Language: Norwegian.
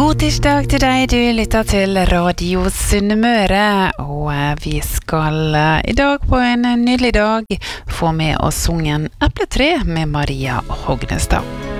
God tirsdag til deg, du lytter til Radio Sunnmøre, og vi skal i dag på en nydelig dag få med oss sungen Epletre med Maria Hognestad.